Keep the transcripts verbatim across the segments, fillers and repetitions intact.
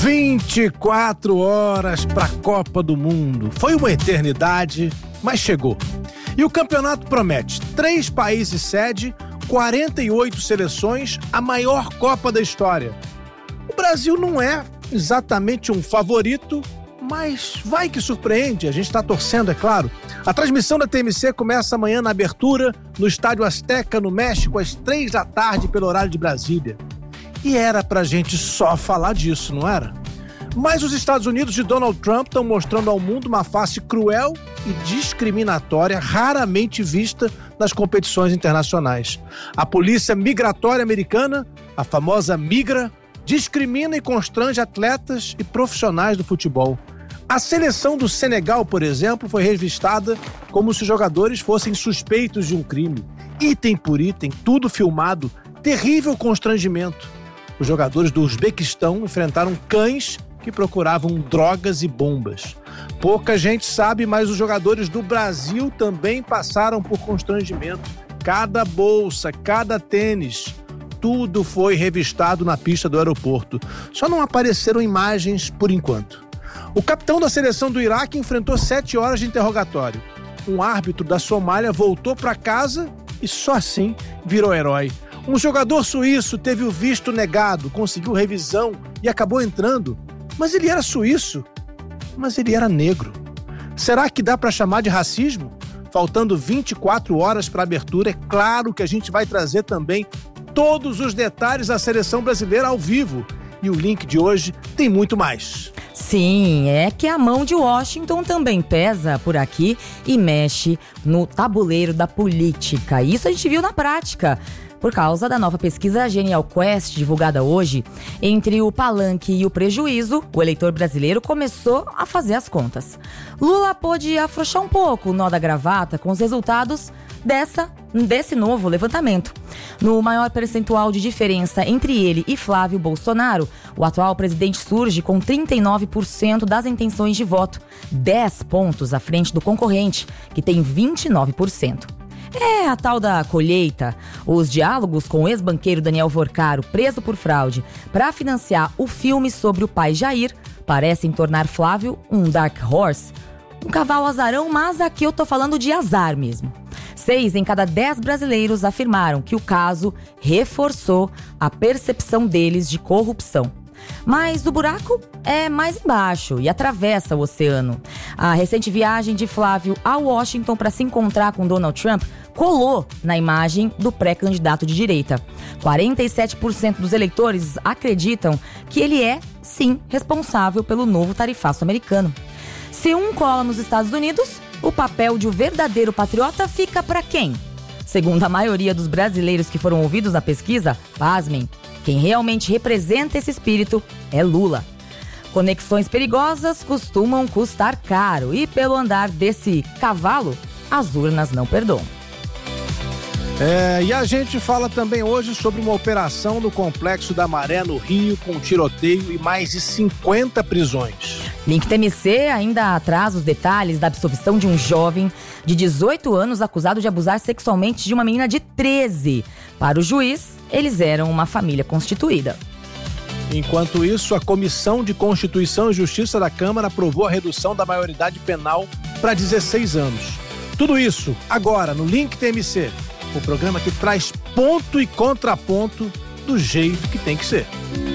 vinte e quatro horas para a Copa do Mundo. Foi uma eternidade, mas chegou. E o campeonato promete três países sede, quarenta e oito seleções, a maior Copa da história. O Brasil não é exatamente um favorito, mas vai que surpreende, a gente está torcendo, é claro. A transmissão da T M C começa amanhã na abertura, no Estádio Azteca, no México, às três da tarde, pelo horário de Brasília. E era pra gente só falar disso, não era? Mas os Estados Unidos de Donald Trump estão mostrando ao mundo uma face cruel e discriminatória raramente vista nas competições internacionais. A polícia migratória americana, a famosa Migra, discrimina e constrange atletas e profissionais do futebol. A seleção do Senegal, por exemplo, foi revistada como se os jogadores fossem suspeitos de um crime. Item por item, tudo filmado, terrível constrangimento. Os jogadores do Uzbequistão enfrentaram cães que procuravam drogas e bombas. Pouca gente sabe, mas os jogadores do Brasil também passaram por constrangimento. Cada bolsa, cada tênis, tudo foi revistado na pista do aeroporto. Só não apareceram imagens por enquanto. O capitão da seleção do Iraque enfrentou sete horas de interrogatório. Um árbitro da Somália voltou para casa e só assim virou herói. Um jogador suíço teve o visto negado, conseguiu revisão e acabou entrando. Mas ele era suíço, mas ele era negro. Será que dá para chamar de racismo? Faltando vinte e quatro horas para a abertura, é claro que a gente vai trazer também todos os detalhes da seleção brasileira ao vivo. E o link de hoje tem muito mais. Sim, é que a mão de Washington também pesa por aqui e mexe no tabuleiro da política. Isso a gente viu na prática, por causa da nova pesquisa Genial Quest, divulgada hoje. Entre o palanque e o prejuízo, o eleitor brasileiro começou a fazer as contas. Lula pôde afrouxar um pouco o nó da gravata com os resultados dessa, desse novo levantamento. No maior percentual de diferença entre ele e Flávio Bolsonaro, o atual presidente surge com trinta e nove por cento das intenções de voto, dez pontos à frente do concorrente, que tem vinte e nove por cento. É a tal da colheita. Os diálogos com o ex-banqueiro Daniel Vorcaro, preso por fraude, para financiar o filme sobre o pai Jair, parecem tornar Flávio um dark horse. Um cavalo azarão, mas aqui eu tô falando de azar mesmo. Seis em cada dez brasileiros afirmaram que o caso reforçou a percepção deles de corrupção. Mas o buraco é mais embaixo e atravessa o oceano. A recente viagem de Flávio a Washington para se encontrar com Donald Trump colou na imagem do pré-candidato de direita. quarenta e sete por cento dos eleitores acreditam que ele é, sim, responsável pelo novo tarifaço americano. Se um cola nos Estados Unidos, o papel de um verdadeiro patriota fica para quem? Segundo a maioria dos brasileiros que foram ouvidos na pesquisa, pasmem, quem realmente representa esse espírito é Lula. Conexões perigosas costumam custar caro e pelo andar desse cavalo, as urnas não perdoam. É, e a gente fala também hoje sobre uma operação no Complexo da Maré, no Rio, com tiroteio e mais de cinquenta prisões. Link T M C ainda traz os detalhes da absolvição de um jovem de dezoito anos acusado de abusar sexualmente de uma menina de treze. Para o juiz, eles eram uma família constituída. Enquanto isso, a Comissão de Constituição e Justiça da Câmara aprovou a redução da maioridade penal para dezesseis anos. Tudo isso agora no Link T M C, o programa que traz ponto e contraponto do jeito que tem que ser.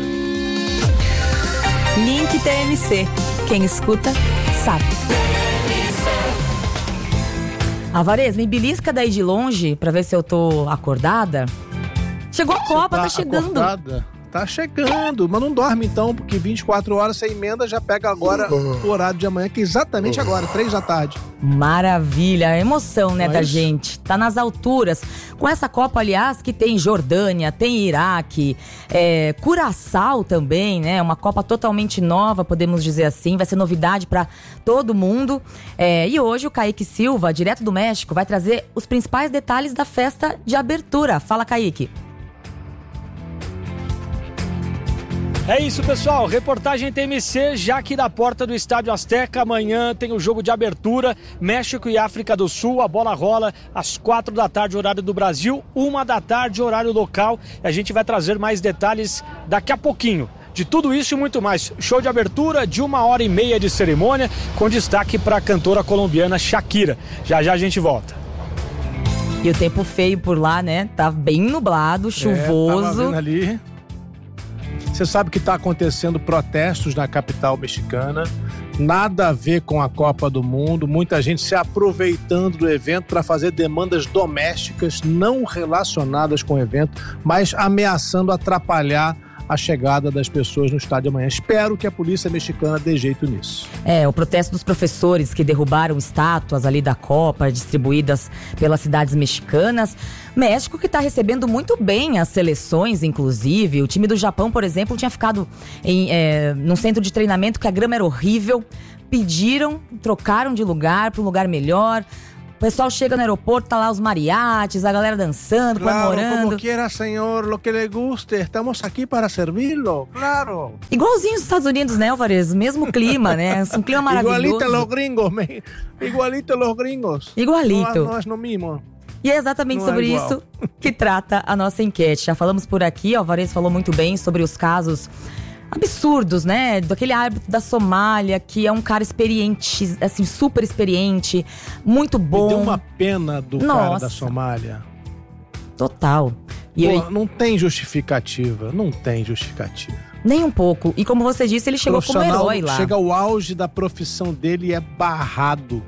Link T M C. Quem escuta, sabe. Alvarez, me belisca daí de longe pra ver se eu tô acordada. Chegou a Copa, tá, tá chegando. Acordada? Tá chegando, mas não dorme então, porque vinte e quatro horas você emenda, já pega agora o horário de amanhã, que é exatamente agora, três da tarde. Maravilha, a emoção, né, não da é gente. Tá nas alturas. Com essa Copa, aliás, que tem Jordânia, tem Iraque, é, Curaçao também, né? Uma Copa totalmente nova, podemos dizer assim. Vai ser novidade pra todo mundo. É, e hoje o Kaique Silva, direto do México, vai trazer os principais detalhes da festa de abertura. Fala, Kaique. É isso, pessoal. Reportagem T M C, já aqui da porta do Estádio Azteca. Amanhã tem o jogo de abertura, México e África do Sul. A bola rola às quatro da tarde, horário do Brasil, uma da tarde, horário local. A gente vai trazer mais detalhes daqui a pouquinho. de tudo isso e muito mais. Show de abertura de uma hora e meia de cerimônia, com destaque para a cantora colombiana Shakira. Já já a gente volta. E o tempo feio por lá, né? Tá bem nublado, chuvoso. É, tava vendo ali. Você sabe que está acontecendo protestos na capital mexicana, nada a ver com a Copa do Mundo, muita gente se aproveitando do evento para fazer demandas domésticas não relacionadas com o evento, mas ameaçando atrapalhar a chegada das pessoas no estádio amanhã. Espero que a polícia mexicana dê jeito nisso. É, o protesto dos professores que derrubaram estátuas ali da Copa, distribuídas pelas cidades mexicanas. México que está recebendo muito bem as seleções, inclusive. O time do Japão, por exemplo, tinha ficado em, é, num centro de treinamento que a grama era horrível. Pediram, trocaram de lugar para um lugar melhor. O pessoal chega no aeroporto, tá lá os mariachis, a galera dançando, claro, comemorando. Como quiera, senhor, lo que le guste, estamos aqui para servi-lo, claro. Igualzinho os Estados Unidos, né, Alvarez? Mesmo clima, né? Um clima maravilhoso. Igualito los gringos, me... igualito los gringos. Igualito. Nós no mesmo. E é exatamente Não sobre é isso que trata a nossa enquete. Já falamos por aqui, o Alvarez falou muito bem sobre os casos absurdos, né? Daquele árbitro da Somália, que é um cara experiente, assim, super experiente, muito bom. Me deu uma pena do Nossa. cara da Somália. Total. E Pô, eu... não tem justificativa, não tem justificativa. Nem um pouco. E como você disse, ele chegou como herói lá. Chega ao auge da profissão dele e é barrado,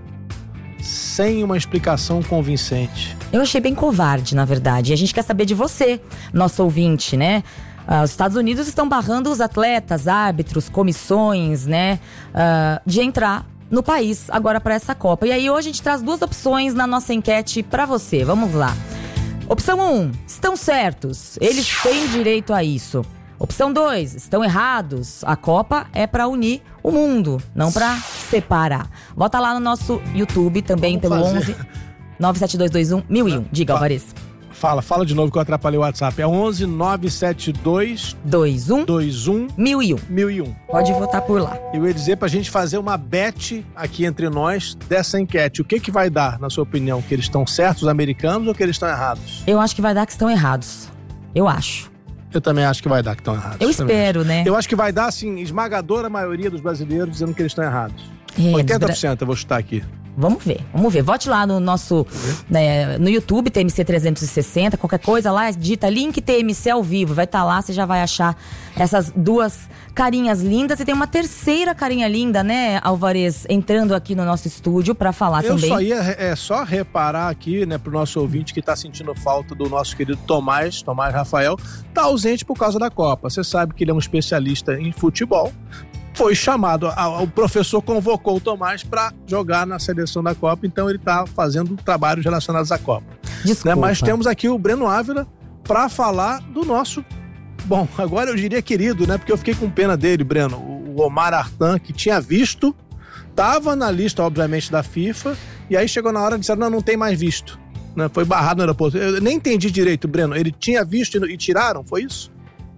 sem uma explicação convincente. Eu achei bem covarde, na verdade. E a gente quer saber de você, nosso ouvinte, né? Uh, os Estados Unidos estão barrando os atletas, árbitros, comissões, né? Uh, de entrar no país agora para essa Copa. E aí hoje a gente traz duas opções na nossa enquete para você. Vamos lá. Opção um, estão certos. Eles têm direito a isso. Opção dois, estão errados. A Copa é para unir o mundo, não para separar. Volta lá no nosso YouTube também. Vamos pelo fazer. onze nove sete dois dois um mil e um. Diga, Alvarez. Fala, fala de novo que eu atrapalhei o WhatsApp. É onze nove sete dois dois um dois um mil e um. mil e um. Pode votar por lá. Eu ia dizer pra gente fazer uma bet aqui entre nós dessa enquete. O que que vai dar, na sua opinião? Que eles estão certos, os americanos, ou que eles estão errados? Eu acho que vai dar que estão errados. Eu acho. Eu também acho que vai dar que estão errados. Eu espero, né? Eu acho que vai dar, assim, esmagadora maioria dos brasileiros dizendo que eles estão errados. É, oitenta por cento, eu vou chutar aqui. Vamos ver, vamos ver. Vote lá no nosso, né, no YouTube, T M C trezentos e sessenta, qualquer coisa lá, digita link T M C ao vivo, vai estar tá lá, você já vai achar essas duas carinhas lindas. E tem uma terceira carinha linda, né, Alvarez, entrando aqui no nosso estúdio pra falar Eu também. Eu só ia é, só reparar aqui, né, pro nosso ouvinte que tá sentindo falta do nosso querido Tomás, Tomás Rafael, tá ausente por causa da Copa. Você sabe que ele é um especialista em futebol. Foi chamado, o professor convocou o Tomás para jogar na seleção da Copa, então ele está fazendo trabalhos relacionados à Copa. Desculpa. Né? Mas temos aqui o Breno Ávila para falar do nosso, bom, agora eu diria querido, né? Porque eu fiquei com pena dele, Breno, o Omar Artan, que tinha visto, estava na lista, obviamente, da FIFA, e aí chegou na hora de dizer, não, não tem mais visto. Né? Foi barrado no aeroporto. Eu nem entendi direito, Breno, ele tinha visto e tiraram, foi isso?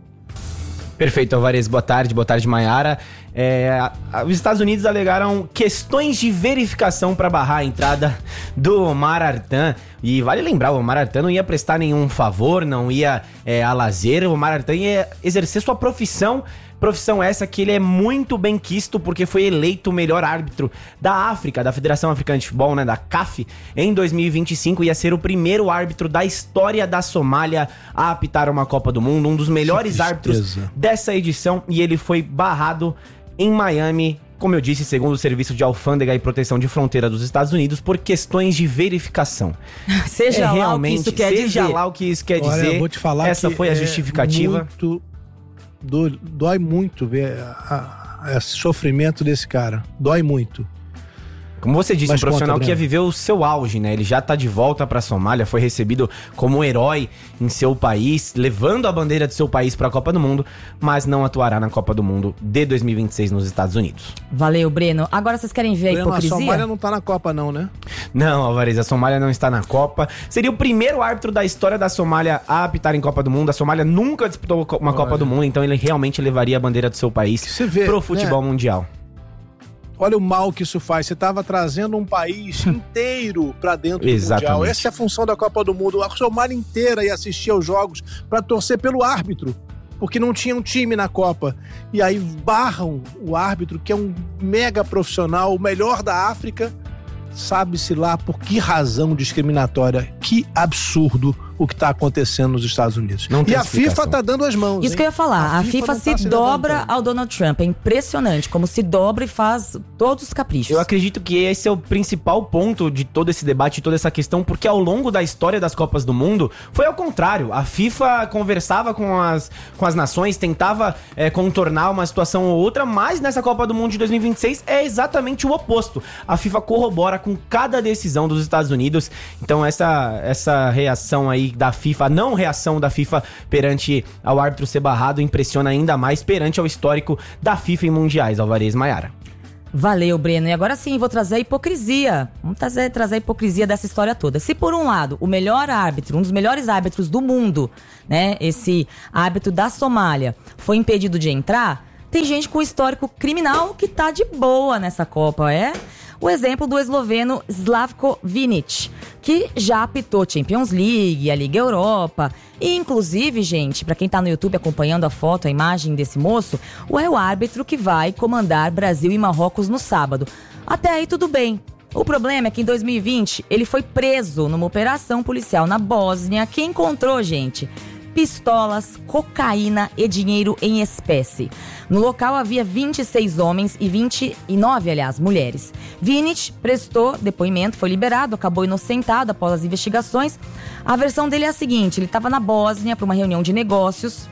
Perfeito, Alvarez. Boa tarde, boa tarde, Maiara. É, a, a, os Estados Unidos alegaram questões de verificação para barrar a entrada do Omar Artan. E vale lembrar, o Omar Artan não ia prestar nenhum favor, não ia é, a lazer. O Omar Artan ia exercer sua profissão. Profissão essa que ele é muito bem quisto porque foi eleito o melhor árbitro da África, da Federação Africana de Futebol, né, da C A F, em dois mil e vinte e cinco. Ia ser o primeiro árbitro da história da Somália a apitar uma Copa do Mundo, um dos melhores árbitros dessa edição, e ele foi barrado em Miami, como eu disse, segundo o Serviço de Alfândega e Proteção de Fronteira dos Estados Unidos, por questões de verificação. Seja é, lá realmente, o que isso quer seja dizer. Seja lá o que isso quer Olha, dizer, eu vou te falar essa que foi a justificativa. É muito... Do, dói muito ver o sofrimento desse cara. Dói muito. Como você disse, Mas um profissional conta, que ia viver o seu auge, né? Ele já tá de volta pra Somália, foi recebido como um herói em seu país, levando a bandeira de seu país pra Copa do Mundo, mas não atuará na Copa do Mundo de dois mil e vinte e seis nos Estados Unidos. Valeu, Breno. Agora vocês querem ver a Breno, hipocrisia? A Somália não tá na Copa não, né? Não, Alvarez, a Somália não está na Copa. Seria o primeiro árbitro da história da Somália a apitar em Copa do Mundo. A Somália nunca disputou uma Olha. Copa do Mundo, então ele realmente levaria a bandeira do seu país vê, pro futebol, né, mundial. Olha o mal que isso faz. Você estava trazendo um país inteiro para dentro do Exatamente. Mundial. Essa é a função da Copa do Mundo. A Somália inteira ia assistir aos jogos para torcer pelo árbitro. porque não tinha um time na Copa. E aí barram o árbitro, que é um mega profissional, o melhor da África, sabe-se lá por que razão discriminatória. Que absurdo o que está acontecendo nos Estados Unidos. Não tem e a explicação. FIFA tá dando as mãos. Isso hein? que eu ia falar, a, a FIFA, FIFA se, tá se dobra ao Donald Trump. É impressionante como se dobra e faz todos os caprichos. Eu acredito que esse é o principal ponto de todo esse debate, de toda essa questão, porque ao longo da história das Copas do Mundo, foi ao contrário. A FIFA conversava com as, com as nações, tentava é, contornar uma situação ou outra, mas nessa Copa do Mundo de dois mil e vinte e seis é exatamente o oposto. A FIFA corrobora com cada decisão dos Estados Unidos. Então essa, essa reação aí da FIFA, a não reação da FIFA perante ao árbitro ser barrado, impressiona ainda mais perante ao histórico da FIFA em mundiais. Alvarez, Maiara. Valeu, Breno. E agora sim, vou trazer a hipocrisia. Vamos trazer, trazer a hipocrisia dessa história toda. Se por um lado, o melhor árbitro, um dos melhores árbitros do mundo, né, esse árbitro da Somália, foi impedido de entrar, tem gente com histórico criminal que tá de boa nessa Copa, é? O exemplo do esloveno Slavko Vinic, que já apitou Champions League, a Liga Europa. E inclusive, gente, pra quem tá no YouTube acompanhando a foto, a imagem desse moço, é o árbitro que vai comandar Brasil e Marrocos no sábado. Até aí tudo bem. O problema é que em dois mil e vinte ele foi preso numa operação policial na Bósnia que encontrou, gente, pistolas, cocaína e dinheiro em espécie. No local havia vinte e seis homens e vinte e nove, aliás, mulheres. Vinic prestou depoimento, foi liberado, acabou inocentado após as investigações. A versão dele é a seguinte: ele estava na Bósnia para uma reunião de negócios,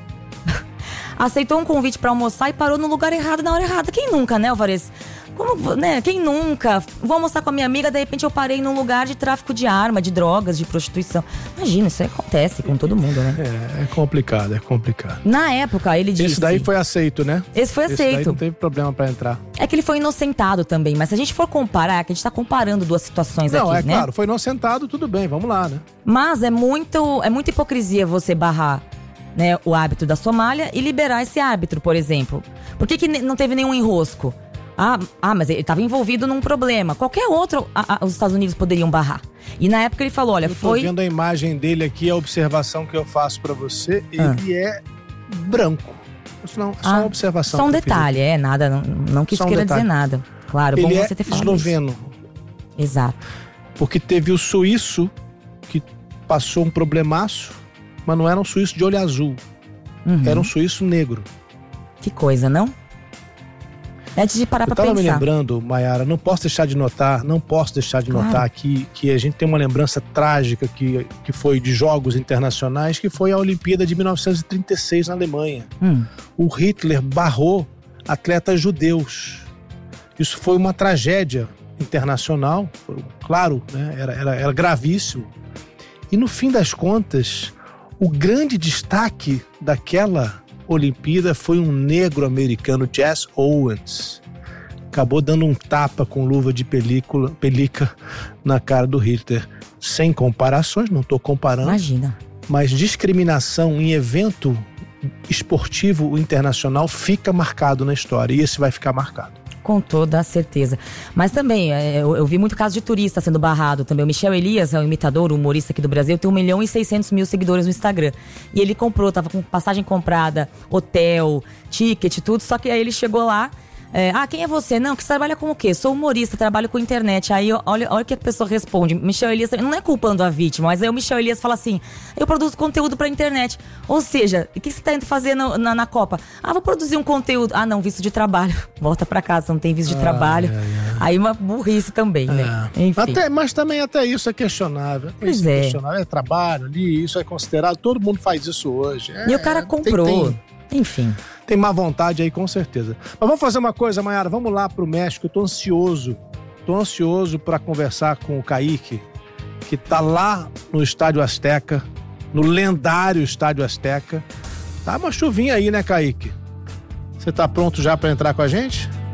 aceitou um convite para almoçar e parou no lugar errado na hora errada. Quem nunca, né, Alvarez? Como, né? Quem nunca? Vou almoçar com a minha amiga, de repente eu parei num lugar de tráfico de arma, de drogas, de prostituição. Imagina, isso acontece com todo mundo, né? É, é complicado, é complicado. Na época, ele disse... Esse daí foi aceito, né? Esse foi aceito. Esse daí não teve problema pra entrar. É que ele foi inocentado também, mas se a gente for comparar, que a gente tá comparando duas situações não, aqui, é né? Claro, foi inocentado, tudo bem, vamos lá, né? Mas é muito, é muita hipocrisia você barrar, né, o árbitro da Somália e liberar esse árbitro, por exemplo. Por que que não teve nenhum enrosco? Ah, ah, mas ele estava envolvido num problema. Qualquer outro, a, a, os Estados Unidos poderiam barrar. E na época ele falou, olha, eu tô foi... vendo a imagem dele aqui, a observação que eu faço pra você, ah. ele é branco. Não, só ah, uma observação. Só um detalhe, é, nada, não, não que isso queira um dizer nada. Claro, ele bom é você ter falado esloveno. Isso. Exato. Porque teve o suíço que passou um problemaço, mas não era um suíço de olho azul. Uhum. Era um suíço negro. Que coisa, não? Antes de parar eu pra pensar. Eu tava me lembrando, Maiara, não posso deixar de notar, não posso deixar de claro. notar que, que a gente tem uma lembrança trágica que, que foi de jogos internacionais, que foi a Olimpíada de mil novecentos e trinta e seis na Alemanha. Hum. O Hitler barrou atletas judeus. Isso foi uma tragédia internacional, foi, claro, né, era, era, era gravíssimo. E no fim das contas, o grande destaque daquela Olimpíada foi um negro americano, Jesse Owens. Acabou dando um tapa com luva de película, pelica na cara do Hitler. Sem comparações, não estou comparando. Imagina. Mas discriminação em evento esportivo internacional fica marcado na história. E esse vai ficar marcado. Com toda a certeza. Mas também, eu, eu vi muito caso de turista sendo barrado também. O Michel Elias, é um imitador, um humorista aqui do Brasil, tem um milhão e seiscentos mil seguidores no Instagram. E ele comprou, tava com passagem comprada, hotel, ticket, tudo. Só que aí ele chegou lá, é, ah, quem é você? Não, que você trabalha com o quê? Sou humorista, trabalho com internet. Aí olha, olha o que a pessoa responde. Michel Elias, não é culpando a vítima, mas aí o Michel Elias fala assim, eu produzo conteúdo pra internet. Ou seja, o que você tá indo fazer no, na, na Copa? Ah, vou produzir um conteúdo. Ah, não, visto de trabalho. Volta pra casa, não tem visto de ah, trabalho. É, é. Aí uma burrice também, é. né? Enfim. Até, mas também até isso é questionável. Pois isso é. é questionável. É trabalho ali, isso é considerado. Todo mundo faz isso hoje. É, e o cara comprou. Tem, tem, Enfim. Tem má vontade aí, com certeza. Mas vamos fazer uma coisa, Maiara. Vamos lá pro México. Eu tô ansioso. Tô ansioso para conversar com o Kaique, que tá lá no Estádio Azteca, no lendário Estádio Azteca. Tá uma chuvinha aí, né, Kaique? Você tá pronto já para entrar com a gente?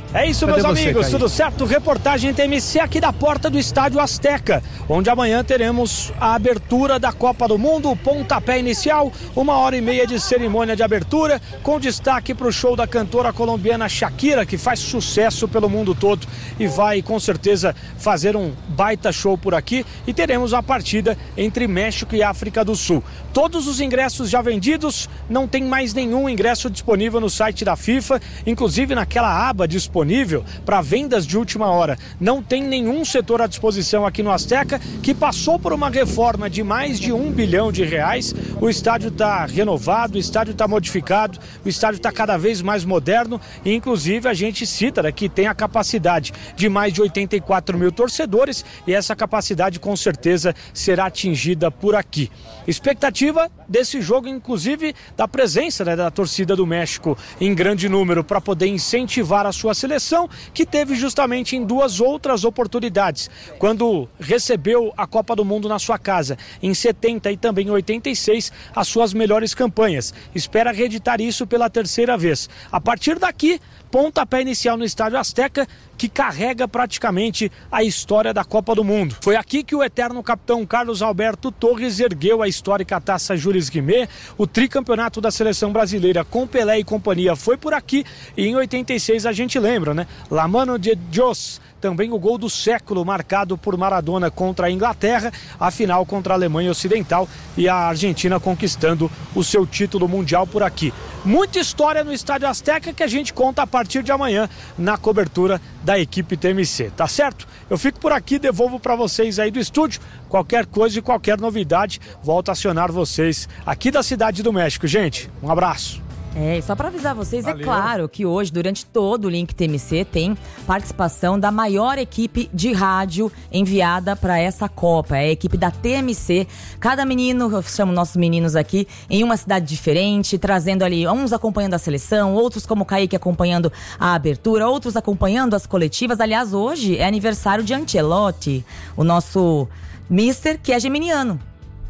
É isso, Cadê meus você, amigos, Kaique? tudo certo? Reportagem T M C aqui da porta do Estádio Azteca, onde amanhã teremos a abertura da Copa do Mundo, o pontapé inicial, uma hora e meia de cerimônia de abertura, com destaque para o show da cantora colombiana Shakira, que faz sucesso pelo mundo todo e vai com certeza fazer um baita show por aqui, e teremos a partida entre México e África do Sul. Todos os ingressos já vendidos, não tem mais nenhum ingresso disponível no site da FIFA, inclusive naquela aba disponível disponível para vendas de última hora. Não tem nenhum setor à disposição aqui no Azteca, que passou por uma reforma de mais de um bilhão de reais. O estádio está renovado, o estádio está modificado, o estádio está cada vez mais moderno e inclusive a gente cita, né, que tem a capacidade de mais de oitenta e quatro mil torcedores, e essa capacidade com certeza será atingida por aqui. Expectativa desse jogo, inclusive da presença, né, da torcida do México em grande número, para poder incentivar a sua seleção, que teve justamente em duas outras oportunidades, quando recebeu a Copa do Mundo na sua casa, em setenta e também em oitenta e seis, as suas melhores campanhas. Espera reeditar isso pela terceira vez. A partir daqui, pontapé inicial no Estádio Azteca, que carrega praticamente a história da Copa do Mundo. Foi aqui que o eterno capitão Carlos Alberto Torres ergueu a histórica Taça Jules Rimet. O tricampeonato da seleção brasileira com Pelé e companhia foi por aqui, e em oitenta e seis a gente lembra, né? La mano de Dios, também o gol do século marcado por Maradona contra a Inglaterra, a final contra a Alemanha Ocidental, e a Argentina conquistando o seu título mundial por aqui. Muita história no Estádio Azteca que a gente conta a partir de amanhã na cobertura da equipe T M C, tá certo? Eu fico por aqui, devolvo para vocês aí do estúdio. Qualquer coisa e qualquer novidade, volto a acionar vocês aqui da Cidade do México, gente. Um abraço. É, e só para avisar vocês, Valeu. É claro que hoje, durante todo o Link T M C, tem participação da maior equipe de rádio enviada para essa Copa. É a equipe da T M C. Cada menino, eu chamo nossos meninos aqui, em uma cidade diferente, trazendo ali, uns acompanhando a seleção, outros como o Kaique acompanhando a abertura, outros acompanhando as coletivas. Aliás, hoje é aniversário de Ancelotti, o nosso mister, que é geminiano.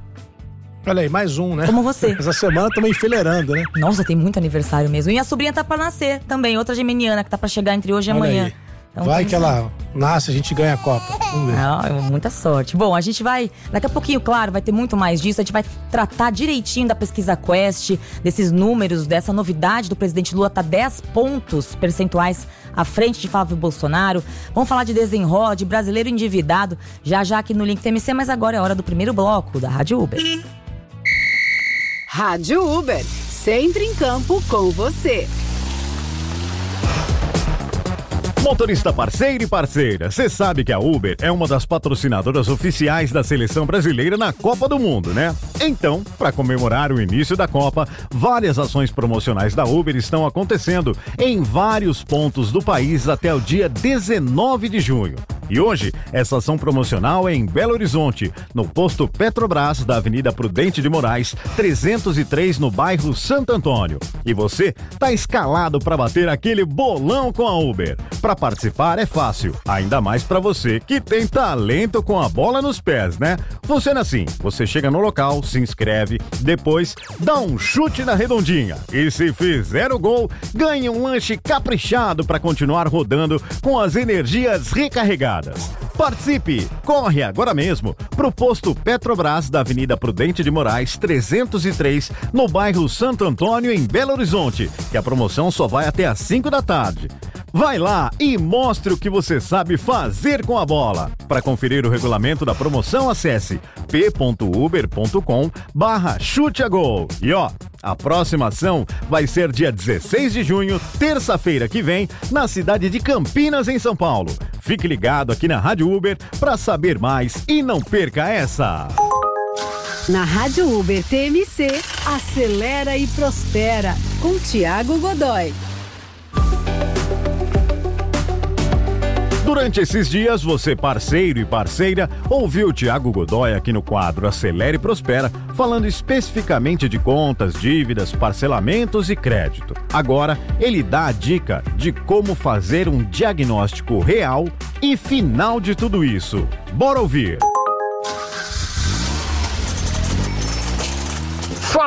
Olha aí, mais um, né? Como você. Essa semana estamos enfileirando, né? Nossa, tem muito aniversário mesmo. E a sobrinha tá pra nascer também, outra geminiana que tá pra chegar entre hoje e Olha amanhã. aí. Então, vai tem que ela nasce, a gente ganha a Copa. Vamos ver. Ah, muita sorte. Bom, a gente vai, daqui a pouquinho, claro, vai ter muito mais disso. A gente vai tratar direitinho da pesquisa Quest, desses números, dessa novidade do presidente Lula, tá dez pontos percentuais à frente de Flávio Bolsonaro. Vamos falar de desenrola, de brasileiro endividado, já já aqui no Link T M C, mas agora é hora do primeiro bloco da Rádio Uber. Rádio Uber, sempre em campo com você. Motorista parceiro e parceira, você sabe que a Uber é uma das patrocinadoras oficiais da seleção brasileira na Copa do Mundo, né? Então, para comemorar o início da Copa, várias ações promocionais da Uber estão acontecendo em vários pontos do país até o dia dezenove de junho. E hoje, essa ação promocional é em Belo Horizonte, no posto Petrobras da Avenida Prudente de Moraes, trezentos e três, no bairro Santo Antônio. E você tá escalado para bater aquele bolão com a Uber. Para participar é fácil, ainda mais para você que tem talento com a bola nos pés, né? Funciona assim, você chega no local, se inscreve, depois dá um chute na redondinha. E se fizer o gol, ganha um lanche caprichado para continuar rodando com as energias recarregadas. Participe! Corre agora mesmo pro posto Petrobras da Avenida Prudente de Moraes, trezentos e três, no bairro Santo Antônio, em Belo Horizonte, que a promoção só vai até às cinco da tarde. Vai lá e mostre o que você sabe fazer com a bola. Para conferir o regulamento da promoção, acesse p.uber.com barra chute a gol. E ó, a próxima ação vai ser dia dezesseis de junho, terça-feira que vem, na cidade de Campinas, em São Paulo. Fique ligado aqui na Rádio Uber para saber mais e não perca essa. Na Rádio Uber T M C, acelera e prospera, com Thiago Godoy. Durante esses dias, você parceiro e parceira ouviu o Thiago Godoy aqui no quadro Acelera e Prospera, falando especificamente de contas, dívidas, parcelamentos e crédito. Agora, ele dá a dica de como fazer um diagnóstico real e final de tudo isso. Bora ouvir!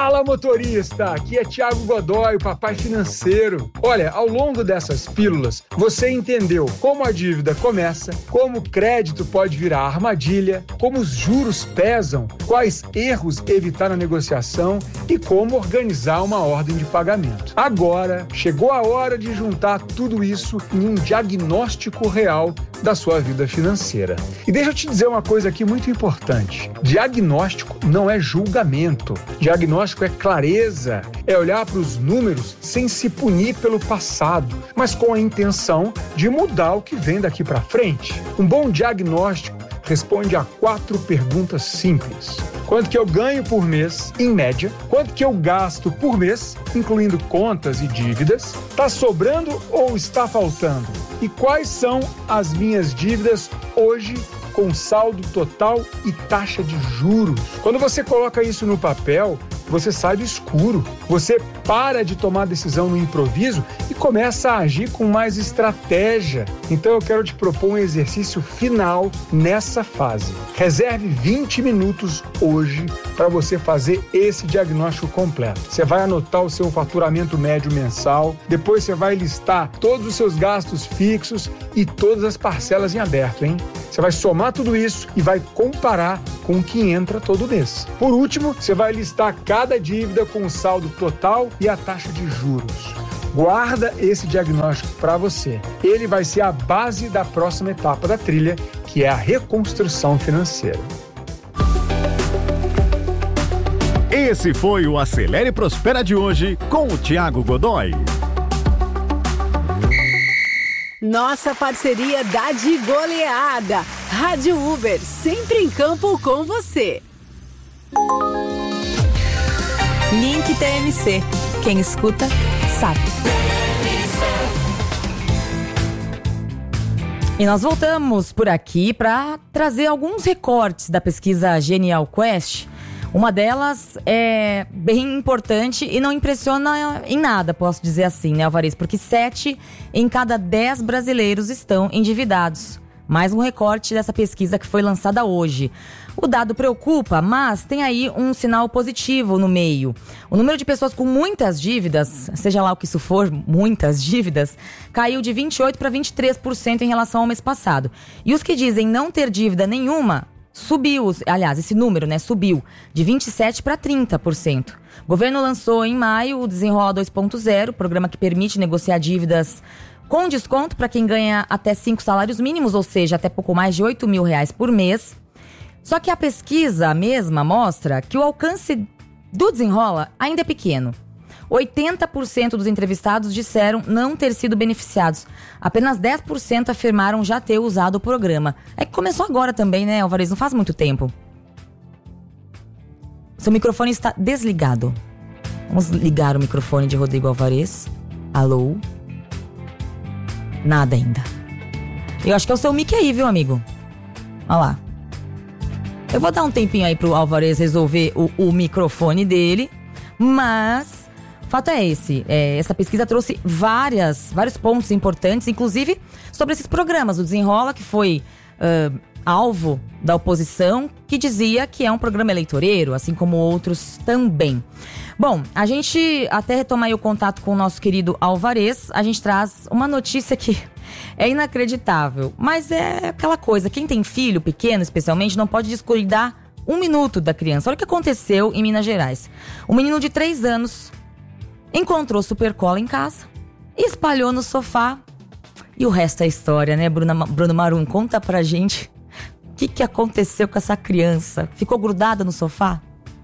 Fala, motorista! Aqui é Thiago Godoy, o papai financeiro. Olha, ao longo dessas pílulas, você entendeu como a dívida começa, como o crédito pode virar armadilha, como os juros pesam, quais erros evitar na negociação e como organizar uma ordem de pagamento. Agora, chegou a hora de juntar tudo isso em um diagnóstico real da sua vida financeira. E deixa eu te dizer uma coisa aqui muito importante. Diagnóstico não é julgamento. Diagnóstico é clareza, é olhar para os números sem se punir pelo passado, mas com a intenção de mudar o que vem daqui para frente. Um bom diagnóstico responde a quatro perguntas simples. Quanto que eu ganho por mês, em média? Quanto que eu gasto por mês, incluindo contas e dívidas? Está sobrando ou está faltando? E quais são as minhas dívidas hoje com saldo total e taxa de juros? Quando você coloca isso no papel, você sai do escuro, você para de tomar decisão no improviso e começa a agir com mais estratégia. Então eu quero te propor um exercício final nessa fase. Reserve vinte minutos hoje para você fazer esse diagnóstico completo. Você vai anotar o seu faturamento médio mensal, depois você vai listar todos os seus gastos fixos e todas as parcelas em aberto, hein? Você vai somar tudo isso e vai comparar com o que entra todo mês. Por último, você vai listar cada dívida com o saldo total e a taxa de juros. Guarda esse diagnóstico para você. Ele vai ser a base da próxima etapa da trilha, que é a reconstrução financeira. Esse foi o Acelere e Prospera de hoje com o Thiago Godoy. Nossa parceria dá de goleada. Rádio Uber, sempre em campo com você. Link T M C. Quem escuta, sabe. E nós voltamos por aqui para trazer alguns recortes da pesquisa Genial Quest. Uma delas é bem importante e não impressiona em nada, posso dizer assim, né, Alvarez? Porque sete em cada dez brasileiros estão endividados. Mais um recorte dessa pesquisa que foi lançada hoje. O dado preocupa, mas tem aí um sinal positivo no meio. O número de pessoas com muitas dívidas, seja lá o que isso for, muitas dívidas, caiu de vinte e oito por cento para vinte e três por cento em relação ao mês passado. E os que dizem não ter dívida nenhuma, subiu, aliás, esse número, né, subiu de vinte e sete por cento para trinta por cento. O governo lançou em maio o Desenrola dois ponto zero, programa que permite negociar dívidas com desconto para quem ganha até cinco salários mínimos, ou seja, até pouco mais de oito mil reais por mês. Só que a pesquisa mesma mostra que o alcance do Desenrola ainda é pequeno. oitenta por cento dos entrevistados disseram não ter sido beneficiados. Apenas dez por cento afirmaram já ter usado o programa. É que começou agora também, né, Alvarez? Não faz muito tempo. Seu microfone está desligado. Vamos ligar o microfone de Rodrigo Alvarez. Alô? Nada ainda. Eu acho que é o seu mic aí, viu, amigo? Olha lá. Eu vou dar um tempinho aí pro Alvarez resolver o, o microfone dele, mas o fato é esse. É, essa pesquisa trouxe várias, vários pontos importantes, inclusive sobre esses programas. O Desenrola, que foi uh, alvo da oposição, que dizia que é um programa eleitoreiro, assim como outros também. Bom, a gente até retomar aí o contato com o nosso querido Alvarez, a gente traz uma notícia que é inacreditável, mas é aquela coisa, quem tem filho pequeno especialmente não pode descuidar um minuto da criança. Olha o que aconteceu em Minas Gerais. Um menino de três anos encontrou Supercola em casa, espalhou no sofá e o resto é história, né, Bruna, Bruno Marum? Conta pra gente o que, que aconteceu com essa criança. Ficou grudada no sofá?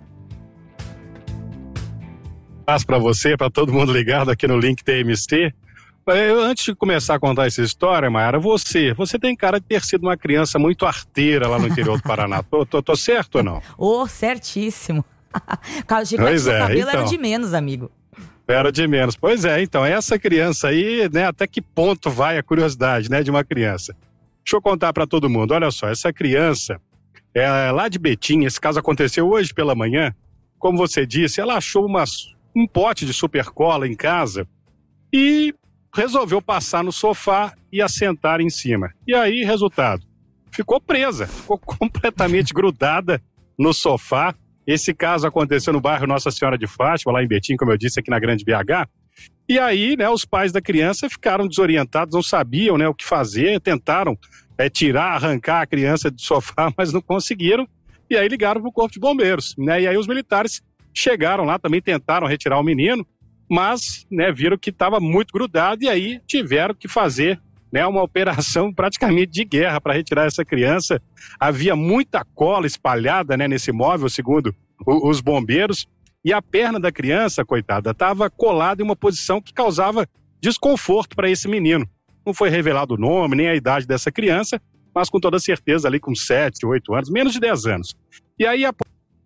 Para você, para todo mundo ligado aqui no Link T M C. Eu, antes de começar a contar essa história, Mayara, você, você tem cara de ter sido uma criança muito arteira lá no interior do Paraná. Tô, tô, tô certo ou não? Oh, certíssimo. Pois é, o cabelo então. era de menos, amigo. Era de menos. Pois é, então, essa criança aí, né, até que ponto vai a curiosidade, né, de uma criança? Deixa eu contar para todo mundo. Olha só, essa criança é lá de Betim, esse caso aconteceu hoje pela manhã. Como você disse, ela achou umas um pote de Supercola em casa e resolveu passar no sofá e assentar em cima. E aí, resultado, ficou presa, ficou completamente grudada no sofá Esse caso aconteceu no bairro Nossa Senhora de Fátima, lá em Betim, como eu disse, aqui na Grande B H. E aí, né, os pais da criança ficaram desorientados, não sabiam, né, o que fazer, tentaram é, tirar, arrancar a criança do sofá, mas não conseguiram. E aí ligaram para o Corpo de Bombeiros, né? E aí os militares chegaram lá, também tentaram retirar o menino, mas, né, viram que estava muito grudado e aí tiveram que fazer, né, uma operação praticamente de guerra para retirar essa criança. Havia muita cola espalhada, né, nesse móvel, segundo o, os bombeiros, e a perna da criança, coitada, estava colada em uma posição que causava desconforto para esse menino. Não foi revelado o nome nem a idade dessa criança, mas com toda certeza ali com sete, oito anos, menos de dez anos. E aí a...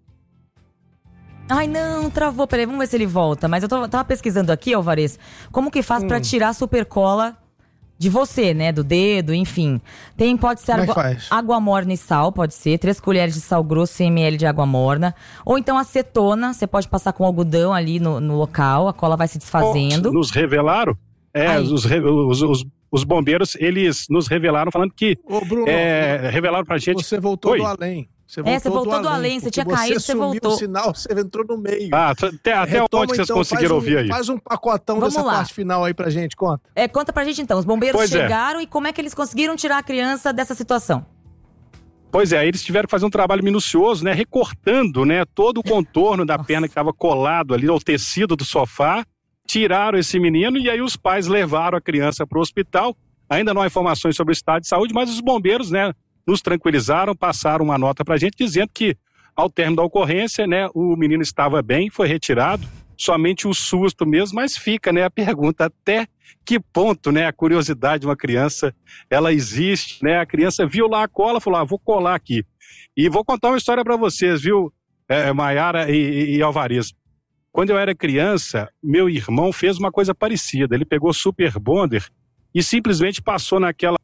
Ai, não, travou. Peraí, vamos ver se ele volta. Mas eu tô, tava pesquisando aqui, Alvarez, como que faz hum. pra tirar a supercola de você, né? Do dedo, enfim. Tem, pode ser água, água morna e sal, pode ser. Três colheres de sal grosso, cem mililitros de água morna. Ou então acetona, você pode passar com algodão ali no, no local, a cola vai se desfazendo. Oh, nos revelaram? É, os, os, os, os bombeiros, eles nos revelaram falando que... Ô, Bruno, é, revelaram pra gente... Você voltou Oi? do além. Você voltou, é, você voltou do, do além, você tinha caído, você voltou. Você sumiu o sinal, você entrou no meio. Ah, até, até Retoma, onde vocês então, conseguiram um, ouvir aí? Faz um pacotão Vamos dessa lá. parte final aí pra gente, conta. É, conta pra gente então, os bombeiros pois chegaram é. E como é que eles conseguiram tirar a criança dessa situação? Pois é, eles tiveram que fazer um trabalho minucioso, né, recortando, né, todo o contorno da Nossa. perna que estava colado ali ao tecido do sofá, tiraram esse menino e aí os pais levaram a criança para o hospital. Ainda não há informações sobre o estado de saúde, mas os bombeiros, né, nos tranquilizaram, passaram uma nota pra gente dizendo que ao término da ocorrência, né, o menino estava bem, foi retirado, somente o susto mesmo, mas fica, né, a pergunta até que ponto, né, a curiosidade de uma criança, ela existe, né, a criança viu lá a cola, falou, ah, vou colar aqui. E vou contar uma história pra vocês, viu, é, Maiara e, e, e Alvarez. Quando eu era criança, meu irmão fez uma coisa parecida, ele pegou Super Bonder e simplesmente passou naquela...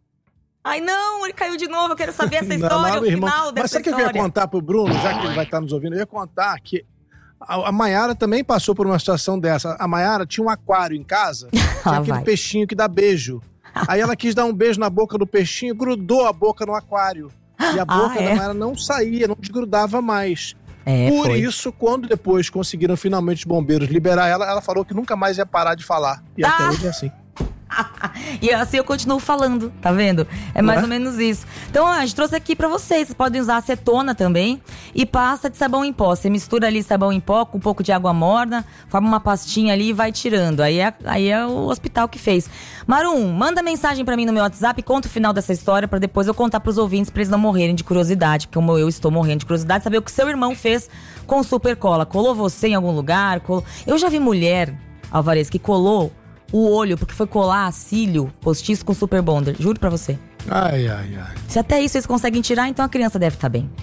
Ai, não, ele caiu de novo, eu quero saber essa história, não, não, o irmão. final dessa Mas sabe o que história. eu ia contar pro Bruno, já que ele vai estar nos ouvindo? Eu ia contar que a, a Maiara também passou por uma situação dessa. A Maiara tinha um aquário em casa, tinha ah, aquele vai. peixinho que dá beijo. Aí ela quis dar um beijo na boca do peixinho, grudou a boca no aquário. E a boca ah, é? da Maiara não saía, não desgrudava mais. É, Por foi. isso, quando depois conseguiram finalmente os bombeiros liberar ela, ela falou que nunca mais ia parar de falar. E Ah. até hoje é assim. E assim eu continuo falando, tá vendo? É mais Não é? ou menos isso. Então, a gente trouxe aqui pra vocês. Vocês podem usar acetona também e pasta de sabão em pó. Você mistura ali sabão em pó com um pouco de água morna, forma uma pastinha ali e vai tirando. Aí é, aí é o hospital que fez. Marum, manda mensagem pra mim no meu WhatsApp e conta o final dessa história pra depois eu contar pros ouvintes pra eles não morrerem de curiosidade. Como eu estou morrendo de curiosidade, saber o que seu irmão fez com super cola. Colou você em algum lugar? Colou... Eu já vi mulher, Alvarez, que colou o olho, porque foi colar cílio postiço com super bonder. Juro pra você. Ai, ai, ai. Se até isso eles conseguem tirar, então a criança deve estar bem.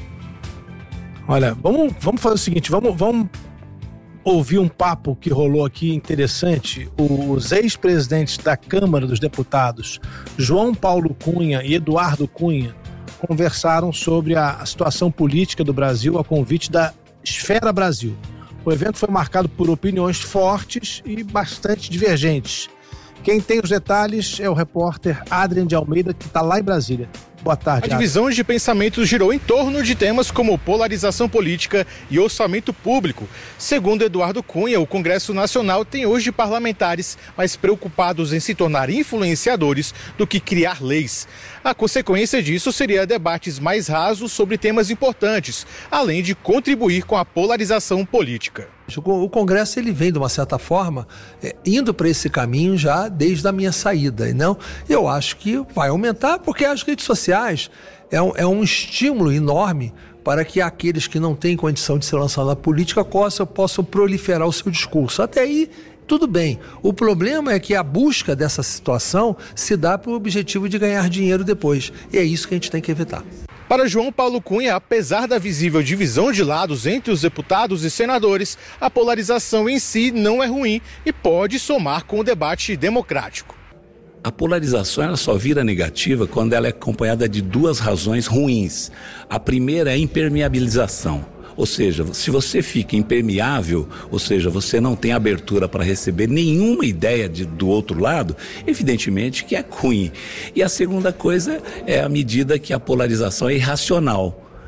Olha, vamos, vamos fazer o seguinte, vamos, vamos ouvir um papo que rolou aqui interessante. Os ex-presidentes da Câmara dos Deputados, João Paulo Cunha e Eduardo Cunha, conversaram sobre a situação política do Brasil a convite da Esfera Brasil. O evento foi marcado por opiniões fortes e bastante divergentes. Quem tem os detalhes é o repórter Adrian de Almeida, que está lá em Brasília. Boa tarde, A divisão de pensamentos girou em torno de temas como polarização política e orçamento público. Segundo Eduardo Cunha, o Congresso Nacional tem hoje parlamentares mais preocupados em se tornar influenciadores do que criar leis. A consequência disso seria debates mais rasos sobre temas importantes, além de contribuir com a polarização política. O Congresso ele vem, de uma certa forma, é, indo para esse caminho já desde a minha saída. E não, eu acho que vai aumentar, porque as redes sociais é um, é um estímulo enorme para que aqueles que não têm condição de se lançar na política possam, possam proliferar o seu discurso. Até aí, tudo bem. O problema é que a busca dessa situação se dá para o objetivo de ganhar dinheiro depois. E é isso que a gente tem que evitar. Para João Paulo Cunha, apesar da visível divisão de lados entre os deputados e senadores, a polarização em si não é ruim e pode somar com o debate democrático. A polarização ela só vira negativa quando ela é acompanhada de duas razões ruins. A primeira é a impermeabilização. Ou seja, se você fica impermeável, ou seja, você não tem abertura para receber nenhuma ideia de, do outro lado, evidentemente que é ruim. E a segunda coisa é a medida que a polarização é irracional.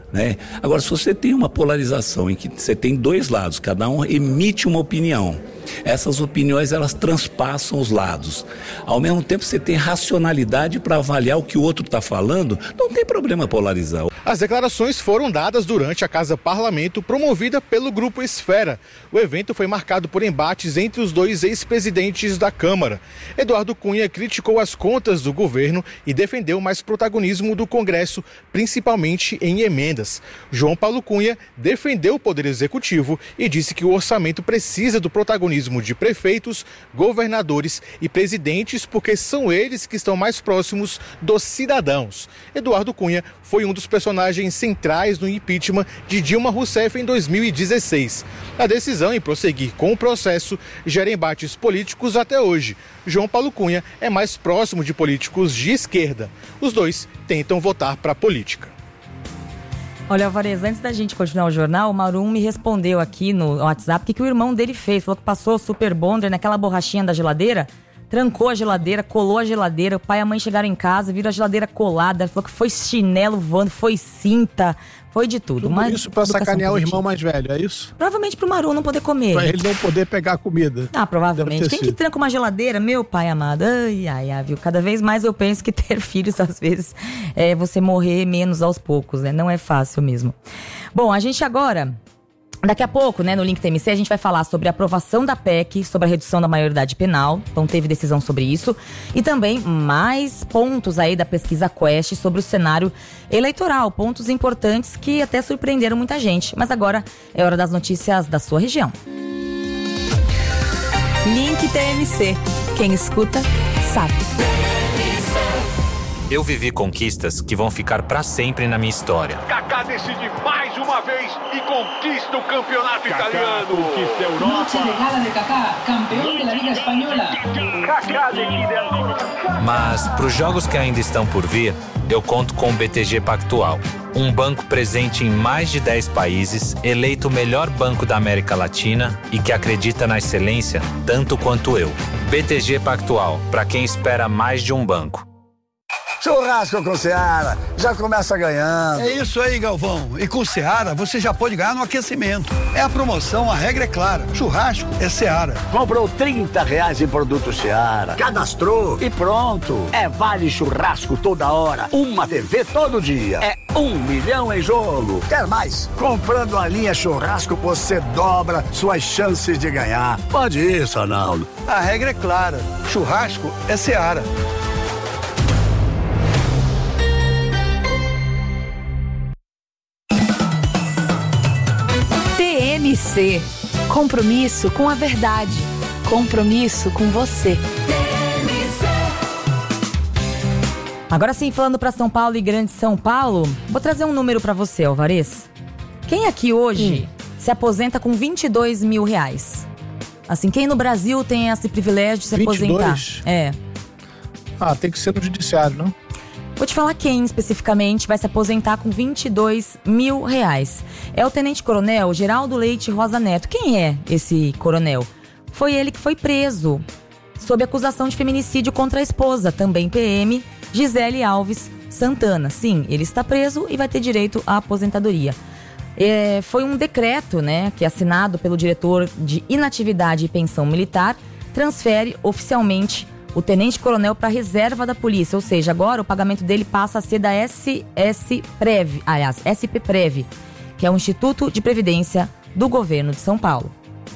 né? Agora, se você tem uma polarização em que você tem dois lados, cada um emite uma opinião, essas opiniões elas transpassam os lados. Ao mesmo tempo, você tem racionalidade para avaliar o que o outro está falando, não tem problema polarizar. As declarações foram dadas durante a Casa Parlamento, promovida pelo Grupo Esfera. O evento foi marcado por embates entre os dois ex-presidentes da Câmara. Eduardo Cunha criticou as contas do governo e defendeu mais protagonismo do Congresso, principalmente em emendas. João Paulo Cunha defendeu o Poder Executivo e disse que o orçamento precisa do protagonismo de prefeitos, governadores e presidentes, porque são eles que estão mais próximos dos cidadãos. Eduardo Cunha foi um dos personagens centrais no impeachment de Dilma Rousseff em dois mil e dezesseis. A decisão em prosseguir com o processo gera embates políticos até hoje. João Paulo Cunha é mais próximo de políticos de esquerda. Os dois tentam votar para a política. Olha, Alvarez, antes da gente continuar o jornal, o Marum me respondeu aqui no WhatsApp o que, que o irmão dele fez. Falou que passou o Super Bonder naquela borrachinha da geladeira, trancou a geladeira, colou a geladeira, o pai e a mãe chegaram em casa, viram a geladeira colada, falou que foi chinelo voando, foi cinta, foi de tudo. Tudo Uma isso pra educação sacanear positiva. o irmão mais velho, é isso? Provavelmente pro Marum não poder comer. Pra ele não poder pegar a comida. Ah, provavelmente. Quem que tranca uma geladeira? Meu pai amado. Ai, ai, ai, viu? Cada vez mais eu penso que ter filhos, às vezes, é você morrer menos aos poucos, né? Não é fácil mesmo. Bom, a gente agora... Daqui a pouco, né, no Link T M C, a gente vai falar sobre a aprovação da P E C, sobre a redução da maioridade penal. Então teve decisão sobre isso. E também mais pontos aí da pesquisa Quest sobre o cenário eleitoral. Pontos importantes que até surpreenderam muita gente. Mas agora é hora das notícias da sua região. Link T M C. Quem escuta, sabe. Eu vivi conquistas que vão ficar pra sempre na minha história. Kaká decide mais uma vez e conquista o campeonato Kaká italiano. Conquista a Europa. Noche de gala de Kaká, campeão da Liga Espanhola. Kaká decide a... Mas pros jogos que ainda estão por vir, eu conto com o B T G Pactual. Um banco presente em mais de dez países, eleito o melhor banco da América Latina e que acredita na excelência tanto quanto eu. B T G Pactual, pra quem espera mais de um banco. Churrasco com Seara, já começa ganhando. É isso aí, Galvão. E com Seara, você já pode ganhar no aquecimento. É a promoção, a regra é clara. Churrasco é Seara. Comprou trinta reais em produto Seara, cadastrou e pronto. É vale churrasco toda hora, uma T V todo dia. É um milhão em jogo. Quer mais? Comprando a linha churrasco, você dobra suas chances de ganhar. Pode ir, Sonaldo. A regra é clara. Churrasco é Seara. T M C. Compromisso com a verdade. Compromisso com você. Agora sim, falando para São Paulo e Grande São Paulo, vou trazer um número para você, Alvarez. Quem aqui hoje hum. se aposenta com vinte e dois mil reais? Assim, quem no Brasil tem esse privilégio de se vinte e dois? Aposentar? É. Ah, tem que ser no judiciário, não? Vou te falar quem especificamente vai se aposentar com vinte e dois mil reais. É o tenente-coronel Geraldo Leite Rosa Neto. Quem é esse coronel? Foi ele que foi preso sob acusação de feminicídio contra a esposa, também P M, Gisele Alves Santana. Sim, ele está preso e vai ter direito à aposentadoria. É, foi um decreto, né, que assinado pelo diretor de Inatividade e Pensão Militar, transfere oficialmente o tenente-coronel para a reserva da polícia, ou seja, agora o pagamento dele passa a ser da S S Prev, aliás, S P Prev, que é o Instituto de Previdência do Governo de São Paulo.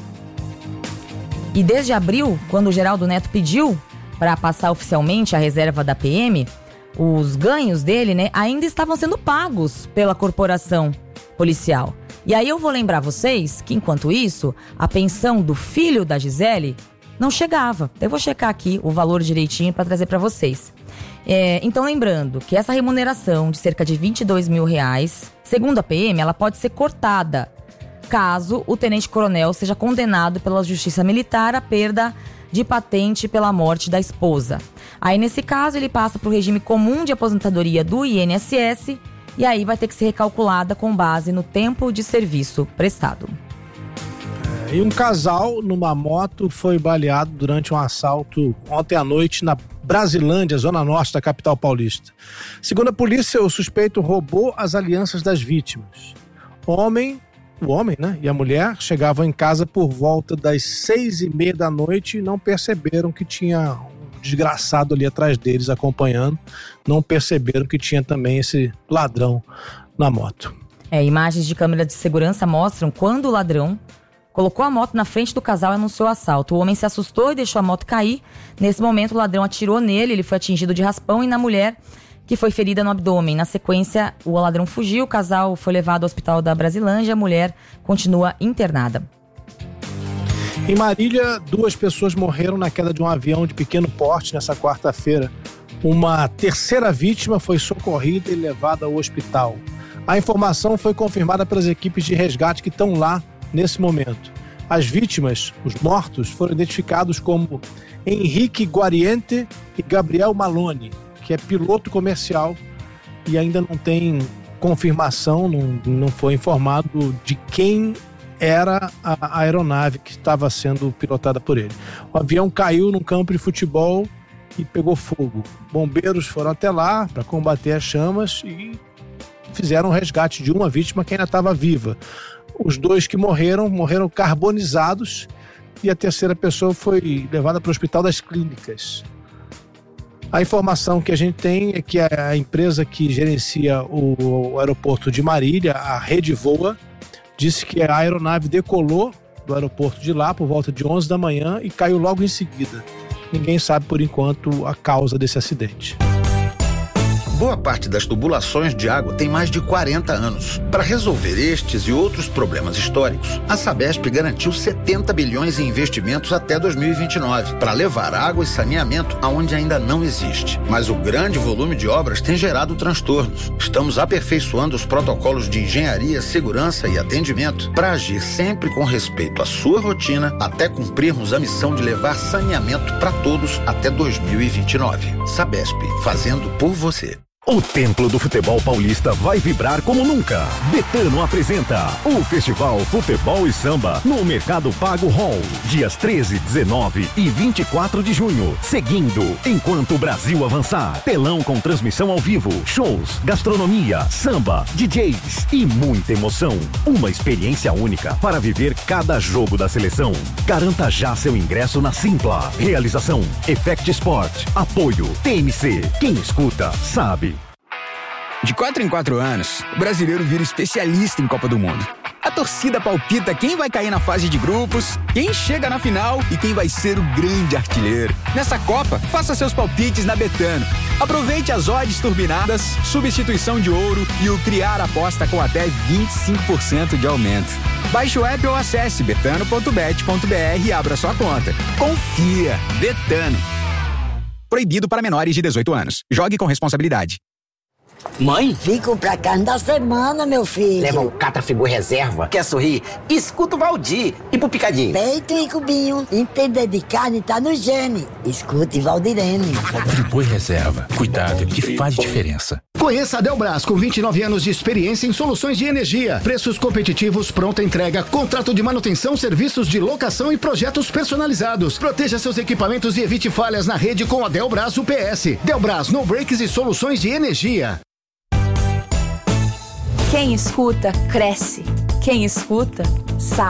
E desde abril, quando o Geraldo Neto pediu para passar oficialmente a reserva da P M, os ganhos dele, né, ainda estavam sendo pagos pela corporação policial. E aí eu vou lembrar vocês que, enquanto isso, a pensão do filho da Gisele não chegava. Eu vou checar aqui o valor direitinho para trazer para vocês. É, então, lembrando que essa remuneração de cerca de vinte e dois mil reais, segundo a P M, ela pode ser cortada caso o tenente-coronel seja condenado pela Justiça Militar à perda de patente pela morte da esposa. Aí, nesse caso, ele passa para o regime comum de aposentadoria do I N S S e aí vai ter que ser recalculada com base no tempo de serviço prestado. e um casal numa moto foi baleado durante um assalto ontem à noite na Brasilândia, zona norte da capital paulista. Segundo a polícia, o suspeito roubou as alianças das vítimas. O homem, o homem, né, e a mulher chegavam em casa por volta das seis e meia da noite e não perceberam que tinha um desgraçado ali atrás deles acompanhando. Não perceberam que tinha também esse ladrão na moto. É, imagens de câmera de segurança mostram quando o ladrão colocou a moto na frente do casal e anunciou o assalto. O homem se assustou e deixou a moto cair. Nesse momento, o ladrão atirou nele, ele foi atingido de raspão, e na mulher, que foi ferida no abdômen. Na sequência, o ladrão fugiu, o casal foi levado ao hospital da Brasilândia, a mulher continua internada. Em Marília, duas pessoas morreram na queda de um avião de pequeno porte nessa quarta-feira. Uma terceira vítima foi socorrida e levada ao hospital. A informação foi confirmada pelas equipes de resgate que estão lá nesse momento. As vítimas, os mortos, foram identificados como Henrique Guariente e Gabriel Malone, que é piloto comercial, e ainda não tem confirmação, não, não foi informado de quem era a aeronave que estava sendo pilotada por ele. O avião caiu num campo de futebol e pegou fogo. Bombeiros foram até lá para combater as chamas e fizeram o resgate de uma vítima que ainda estava viva. Os dois que morreram, morreram carbonizados, e a terceira pessoa foi levada para o Hospital das Clínicas. A informação que a gente tem é que a empresa que gerencia o aeroporto de Marília, a Rede Voa, disse que a aeronave decolou do aeroporto de lá por volta de onze da manhã e caiu logo em seguida. Ninguém sabe, por enquanto, a causa desse acidente. Boa parte das tubulações de água tem mais de quarenta anos. Para resolver estes e outros problemas históricos, a Sabesp garantiu setenta bilhões em investimentos até dois mil e vinte e nove, para levar água e saneamento aonde ainda não existe. Mas o grande volume de obras tem gerado transtornos. Estamos aperfeiçoando os protocolos de engenharia, segurança e atendimento para agir sempre com respeito à sua rotina, até cumprirmos a missão de levar saneamento para todos até dois mil e vinte e nove. Sabesp, fazendo por você. O Templo do Futebol Paulista vai vibrar como nunca. Betano apresenta o Festival Futebol e Samba no Mercado Pago Hall, dias treze, dezenove e vinte e quatro de junho. Seguindo, enquanto o Brasil avançar, telão com transmissão ao vivo, shows, gastronomia, samba, D Js e muita emoção. Uma experiência única para viver cada jogo da seleção. Garanta já seu ingresso na Simpla. Realização Effect Sport. Apoio T M C. Quem escuta, sabe. De quatro em quatro anos, o brasileiro vira especialista em Copa do Mundo. A torcida palpita quem vai cair na fase de grupos, quem chega na final e quem vai ser o grande artilheiro. Nessa Copa, faça seus palpites na Betano. Aproveite as odds turbinadas, substituição de ouro e o criar aposta com até vinte e cinco por cento de aumento. Baixe o app ou acesse betano ponto bet ponto br e abra sua conta. Confia! Betano. Proibido para menores de dezoito anos. Jogue com responsabilidade. Mãe? Vim comprar carne da semana, meu filho. Leva o Catrafigu Reserva. Quer sorrir? Escuta o Valdir. E pro Picadinho? Peito e cubinho. Entender de carne tá no gene. Escute Valdirene. Friboi Reserva. Cuidado que faz diferença. Conheça a Delbras, com vinte e nove anos de experiência em soluções de energia. Preços competitivos, pronta entrega, contrato de manutenção, serviços de locação e projetos personalizados. Proteja seus equipamentos e evite falhas na rede com a Delbras U P S. Delbras, no breaks e soluções de energia. Quem escuta, cresce. Quem escuta, sabe.